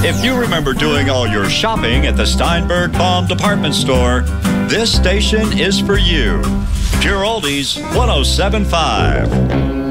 If you remember doing all your shopping at the Steinberg Palm Department Store, this station is for you. Pure Oldies 107.5.